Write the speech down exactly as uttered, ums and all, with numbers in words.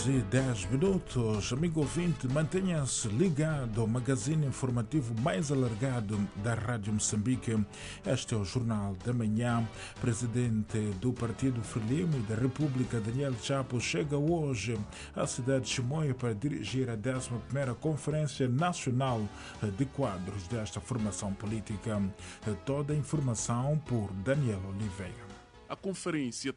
e dez minutos. Amigo ouvinte, mantenha-se ligado ao magazine informativo mais alargado da Rádio Moçambique. Este é o Jornal da Manhã. Presidente do Partido Frelimo e da República, Daniel Chapo, chega hoje à cidade de Chimoio para dirigir a décima primeira Conferência Nacional de Quadros desta formação política. Toda a informação por Daniel Oliveira. A conferência